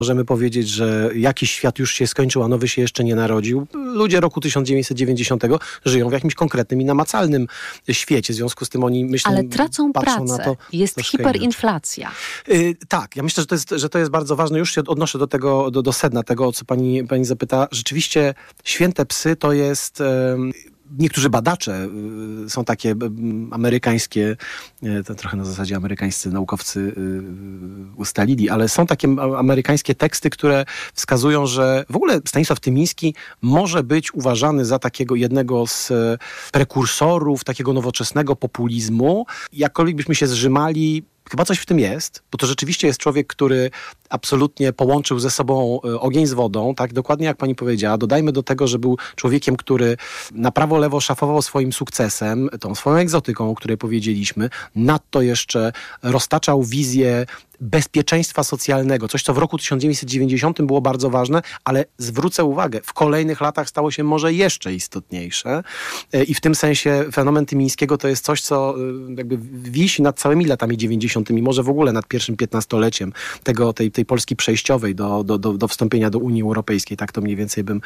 Możemy powiedzieć, że jakiś świat już się skończył, a nowy się jeszcze nie narodził. Ludzie roku 1990 żyją w jakimś konkretnym i namacalnym świecie. W związku z tym oni myślą... Ale tracą pracę. Na to jest hiperinflacja. Tak, ja myślę, że to jest bardzo ważne. Już się odnoszę do sedna tego, o co pani zapyta. Rzeczywiście święte psy to jest... Niektórzy badacze, są takie amerykańskie, to trochę na zasadzie amerykańscy naukowcy ustalili, ale są takie amerykańskie teksty, które wskazują, że w ogóle Stanisław Tymiński może być uważany za takiego jednego z prekursorów takiego nowoczesnego populizmu. Jakkolwiek byśmy się zrzymali, chyba coś w tym jest, bo to rzeczywiście jest człowiek, który absolutnie połączył ze sobą ogień z wodą, tak dokładnie jak pani powiedziała. Dodajmy do tego, że był człowiekiem, który na prawo-lewo szafował swoim sukcesem, tą swoją egzotyką, o której powiedzieliśmy. Nadto jeszcze roztaczał wizję bezpieczeństwa socjalnego, coś co w roku 1990 było bardzo ważne, ale zwrócę uwagę, w kolejnych latach stało się może jeszcze istotniejsze i w tym sensie fenomen Tymińskiego to jest coś, co jakby wisi nad całymi latami 90., może w ogóle nad pierwszym 15-leciem tej Polski przejściowej do wstąpienia do Unii Europejskiej. Tak to mniej więcej bym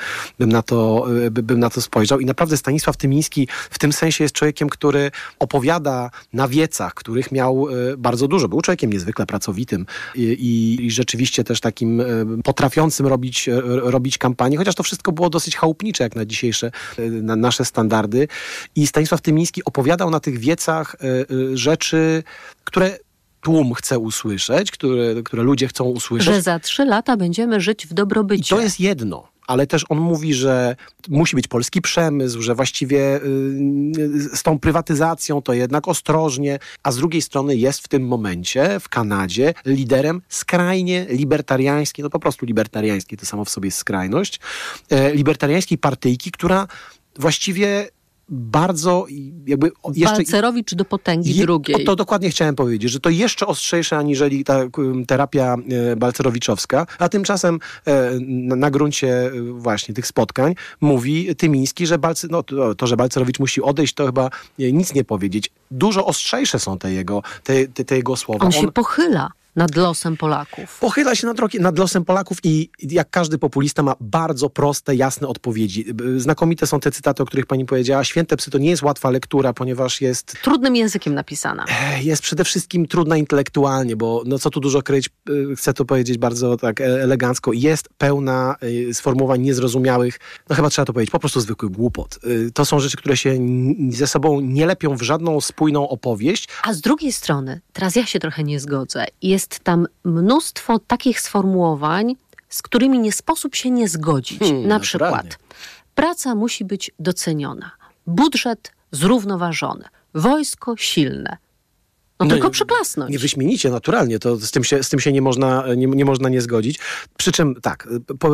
na to spojrzał. I naprawdę Stanisław Tymiński w tym sensie jest człowiekiem, który opowiada na wiecach, których miał bardzo dużo. Był człowiekiem niezwykle pracowitym i rzeczywiście też takim potrafiącym robić kampanię, chociaż to wszystko było dosyć chałupnicze jak na dzisiejsze nasze standardy. I Stanisław Tymiński opowiadał na tych wiecach rzeczy, które tłum chce usłyszeć, które ludzie chcą usłyszeć. Że za 3 lata będziemy żyć w dobrobycie. I to jest jedno. Ale też on mówi, że musi być polski przemysł, że właściwie z tą prywatyzacją to jednak ostrożnie, a z drugiej strony jest w tym momencie w Kanadzie liderem skrajnie libertariańskiej, no po prostu libertariańskiej, to samo w sobie jest skrajność, libertariańskiej partyjki, która właściwie bardzo jakby... Balcerowicz do potęgi drugiej. To dokładnie chciałem powiedzieć, że to jeszcze ostrzejsze aniżeli ta terapia balcerowiczowska, a tymczasem na gruncie właśnie tych spotkań mówi Tymiński, że że Balcerowicz musi odejść, to chyba nic nie powiedzieć. Dużo ostrzejsze są te jego słowa. On się pochyla nad losem Polaków. Pochyla się nad losem Polaków i jak każdy populista ma bardzo proste, jasne odpowiedzi. Znakomite są te cytaty, o których pani powiedziała. Święte psy to nie jest łatwa lektura, ponieważ jest... Trudnym językiem napisana. Jest przede wszystkim trudna intelektualnie, bo no co tu dużo kryć, chcę to powiedzieć bardzo tak elegancko, jest pełna sformułowań niezrozumiałych, no chyba trzeba to powiedzieć, po prostu zwykły głupot. To są rzeczy, które się ze sobą nie lepią w żadną spójną opowieść. A z drugiej strony, teraz ja się trochę nie zgodzę, jest tam mnóstwo takich sformułowań, z którymi nie sposób się nie zgodzić. Na przykład praca musi być doceniona, budżet zrównoważony, wojsko silne. No tylko przyklasnąć. Nie wyśmienicie, naturalnie. To z tym się nie można nie zgodzić. Przy czym tak,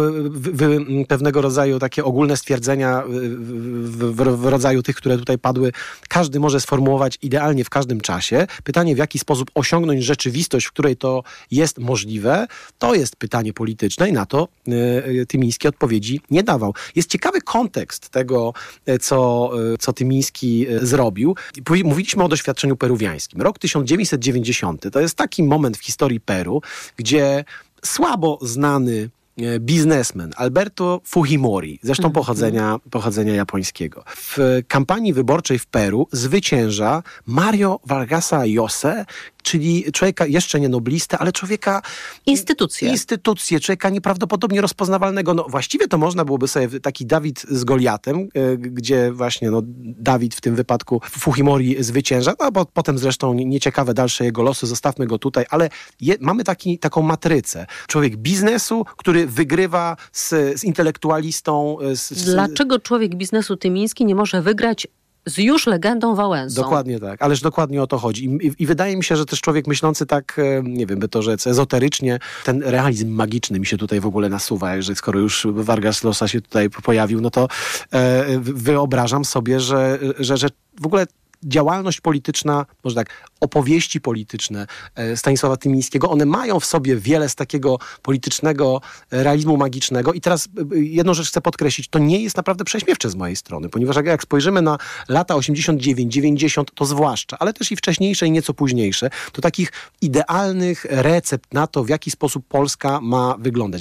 pewnego rodzaju takie ogólne stwierdzenia w rodzaju tych, które tutaj padły, każdy może sformułować idealnie w każdym czasie. Pytanie, w jaki sposób osiągnąć rzeczywistość, w której to jest możliwe, to jest pytanie polityczne i na to Tymiński odpowiedzi nie dawał. Jest ciekawy kontekst tego, co Tymiński zrobił. Mówiliśmy o doświadczeniu peruwiańskim. Rok 1990 to jest taki moment w historii Peru, gdzie słabo znany biznesmen Alberto Fujimori, zresztą pochodzenia japońskiego. W kampanii wyborczej w Peru zwycięża Mario Vargasa Llosa, czyli człowieka jeszcze nie noblistę, ale człowieka... Instytucję, człowieka nieprawdopodobnie rozpoznawalnego. No właściwie to można byłoby sobie taki Dawid z Goliatem, gdzie właśnie Dawid w tym wypadku Fujimori zwycięża, no bo potem zresztą nieciekawe dalsze jego losy, zostawmy go tutaj, ale mamy taką matrycę. Człowiek biznesu, który wygrywa z intelektualistą. Dlaczego człowiek biznesu Tymiński nie może wygrać z już legendą Wałęsą? Dokładnie tak, ależ dokładnie o to chodzi. I wydaje mi się, że też człowiek myślący tak, nie wiem, by to rzec, ezoterycznie, ten realizm magiczny mi się tutaj w ogóle nasuwa, że skoro już Vargas Llosa się tutaj pojawił, no to wyobrażam sobie, że w ogóle działalność polityczna, może tak, opowieści polityczne Stanisława Tymińskiego, one mają w sobie wiele z takiego politycznego realizmu magicznego. I teraz jedną rzecz chcę podkreślić, to nie jest naprawdę prześmiewcze z mojej strony, ponieważ jak spojrzymy na lata 89, 90, to zwłaszcza, ale też i wcześniejsze i nieco późniejsze, to takich idealnych recept na to, w jaki sposób Polska ma wyglądać.